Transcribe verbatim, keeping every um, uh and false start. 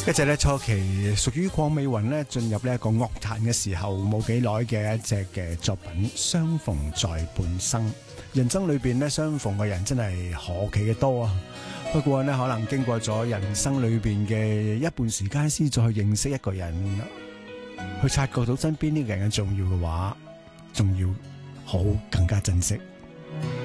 一隻咧初期屬於鄺美雲咧進入呢一個樂壇嘅時候冇幾耐嘅一隻嘅作品《相逢在半生》。人生裏邊咧相逢嘅人真係何其嘅多啊！不過咧可能經過咗人生裏邊嘅一半時間先再去認識一個人，去察覺到身邊呢個人嘅重要嘅話，仲要好更加珍惜。